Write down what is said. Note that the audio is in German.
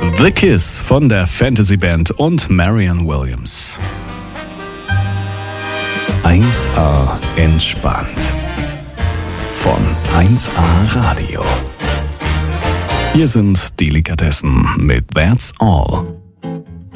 The Kiss von der Fantasy Band und Marianne Williams. 1A entspannt. Von 1A Radio. Hier sind Delikatessen mit That's All.